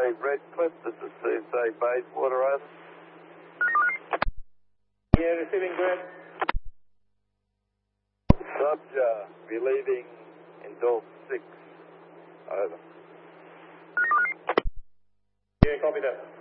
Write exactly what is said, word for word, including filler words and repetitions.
A Redcliffe, this is C S A Bayswater, over. Yeah, receiving, go ahead. Subja, be leaving in Dolph six, over. Yeah, copy that.